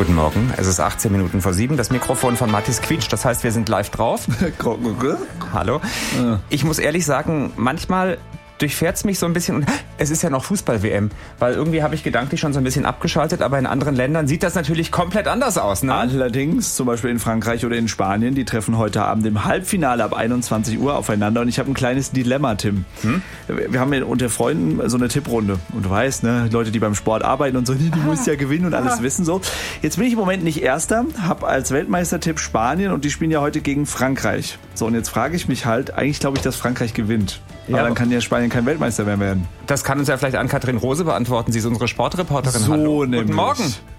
Guten Morgen, es ist 18 Minuten vor 7. Das Mikrofon von Mathis quietscht, das heißt, wir sind live drauf. Hallo. Ich muss ehrlich sagen, manchmal durchfährt's mich so ein bisschen und es ist ja noch Fußball-WM, weil irgendwie habe ich gedanklich schon so ein bisschen abgeschaltet, aber in anderen Ländern sieht das natürlich komplett anders aus, ne? Allerdings, zum Beispiel in Frankreich oder in Spanien, die treffen heute Abend im Halbfinale ab 21 Uhr aufeinander und ich habe ein kleines Dilemma, Tim. Wir haben ja unter Freunden so eine Tipprunde und du weißt, ne, Leute, die beim Sport arbeiten und so, du musst ja gewinnen und alles wissen so. Jetzt bin ich im Moment nicht Erster, habe als Weltmeistertipp Spanien und die spielen ja heute gegen Frankreich. So, und jetzt frage ich mich halt, eigentlich glaube ich, dass Frankreich gewinnt. Ja, aber dann kann ja Spanien kein Weltmeister mehr werden. Das kann uns ja vielleicht Ann-Kathrin Rose beantworten. Sie ist unsere Sportreporterin. So Hallo. nämlich. Guten Morgen.